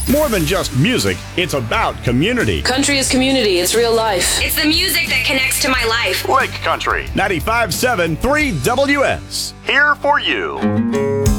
More than just music, it's about community. Country is community. It's real life. It's the music that connects to my life. Lake Country 95.7 3WS. Here for you.